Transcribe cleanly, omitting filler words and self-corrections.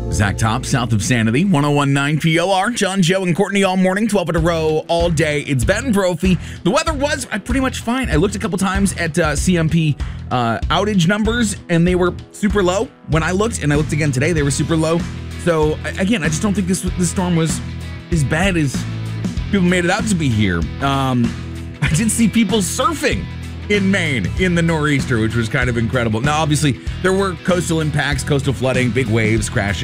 Zach Top, south of Sanity, 1019 POR. John, Joe, and Courtney all morning, 12 in a row, all day. It's Ben Brophy. The weather was pretty much fine. I looked a couple times at CMP outage numbers, and they were super low. When I looked, and I looked again today, they were super low. So, again, I just don't think this storm was as bad as people made it out to be here. I did see people surfing in Maine in the nor'easter, which was kind of incredible. Now, obviously, there were coastal impacts, coastal flooding, big waves crashing.